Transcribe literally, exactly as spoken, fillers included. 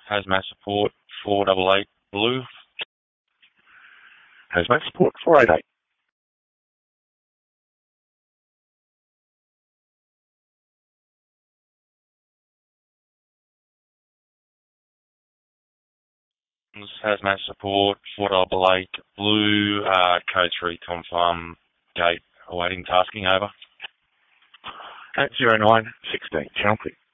Hazmat support, four double eight blue. Hazmat support, four eight eight. This Hazmat support, four double eight blue, uh, code three, Tom Farm Gate, awaiting tasking, over. At zero nine sixteen, channel clear.